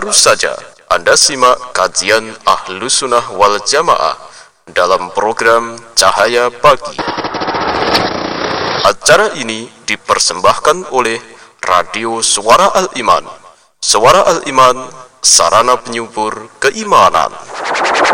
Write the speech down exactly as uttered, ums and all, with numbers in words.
Baru saja Anda simak kajian Ahlus Sunnah wal Jamaah dalam program Cahaya Pagi. Acara ini dipersembahkan oleh Radio Suara Al-Iman. Suara Al-Iman, sarana penyubur keimanan.